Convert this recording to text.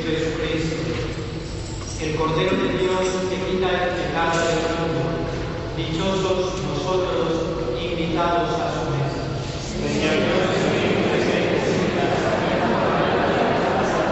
Jesucristo, el Cordero de Dios que quita el pecado del mundo. Dichosos nosotros invitados a